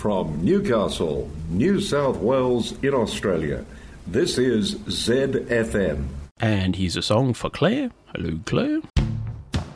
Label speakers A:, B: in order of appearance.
A: from Newcastle, New South Wales in Australia. This is ZFM.
B: And here's a song for Claire. Hello, Claire.